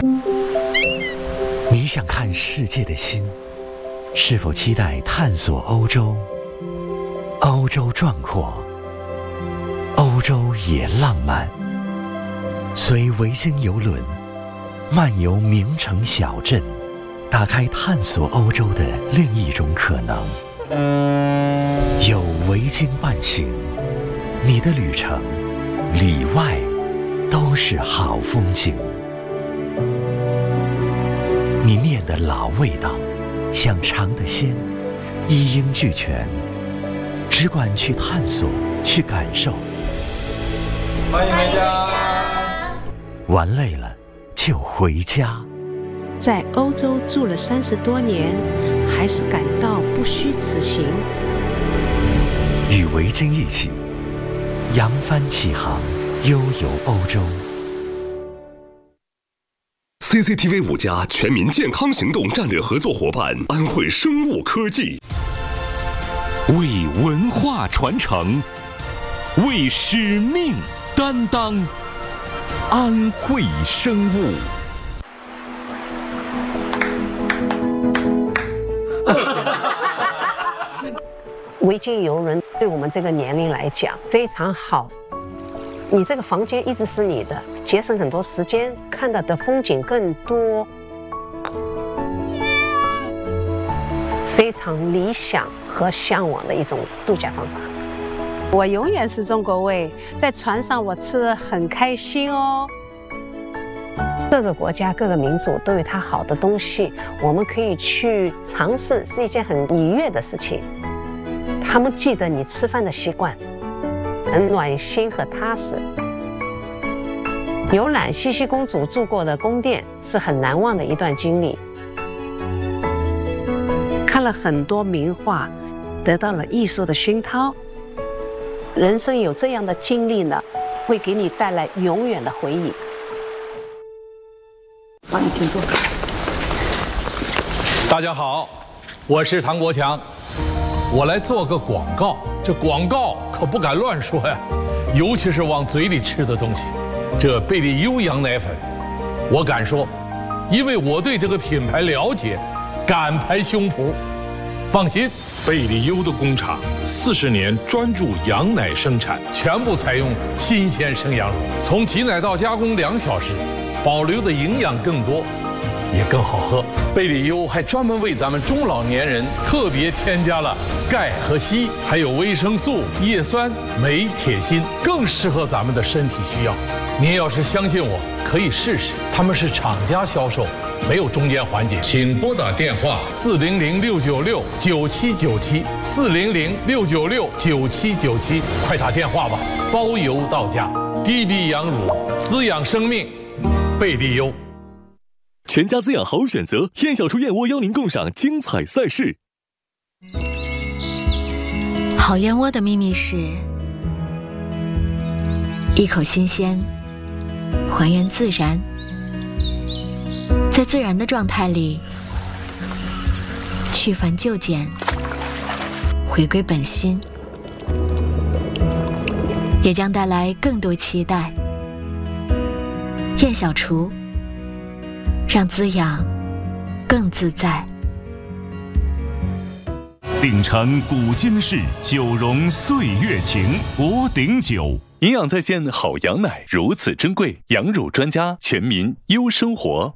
你想看世界的心，是否期待探索欧洲？欧洲壮阔，欧洲也浪漫。随维京邮轮漫游名城小镇，打开探索欧洲的另一种可能。有维京伴行，你的旅程里外都是好风景。你念的老味道，想尝的鲜，一应俱全，只管去探索，去感受。 欢迎回家。 玩累了就回家。 在欧洲住了30多年，还是感到不虚此行。 与维京一起扬帆起航，悠游欧洲。 CCTV 5+全民健康行动战略合作伙伴安慧生物科技， 为文化传承，为使命担当，安慧生物。 维京邮轮对我们这个年龄来讲非常好，你这个房间一直是你的，节省很多时间，看到的风景更多，非常理想和向往的一种度假方法。我永远是中国胃，在船上我吃得很开心哦。各个国家各个民族都有它好的东西，我们可以去尝试，是一件很愉悦的事情。他们记得你吃饭的习惯，很暖心和踏实。游览茜茜公主住过的宫殿是很难忘的一段经历。看了很多名画，得到了艺术的熏陶。人生有这样的经历呢，会给你带来永远的回忆。 好，你请坐。 大家好，我是唐国强，我来做个广告。这广告可不敢乱说呀，尤其是往嘴里吃的东西。这贝利优羊奶粉，我敢说，因为我对这个品牌了解，敢拍胸脯。放心， 贝利优的工厂40年专注羊奶生产， 全部采用新鲜生羊乳，从挤奶到加工2小时，保留的营养更多，也更好喝。贝利优还专门为咱们中老年人特别添加了钙和硒，还有维生素、叶酸、镁、铁、锌，更适合咱们的身体需要。您要是相信我，可以试试，他们是厂家销售，没有中间环节。请拨打电话400-696-9797，400-696-9797，快打电话吧，包邮到家。滴滴羊乳，滋养生命，贝利优。 全家滋养好选择，燕小厨燕窝邀您共赏精彩赛事。 好燕窝的秘密是一口新鲜，还原自然，在自然的状态里去繁就简，回归本心，也将带来更多期待。燕小厨，让滋养更自在。 秉承古今式，酒容岁月情，博鼎酒。营养在线好羊奶如此珍贵，羊乳专家，全民优生活。